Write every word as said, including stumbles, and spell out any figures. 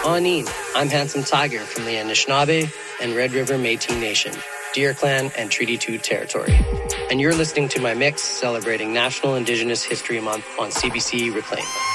Anin, I'm Handsome Tiger from the Anishinaabe and Red River Métis Nation, Deer Clan, and Treaty two territory. And you're listening to my mix celebrating National Indigenous History Month on C B C Reclaim.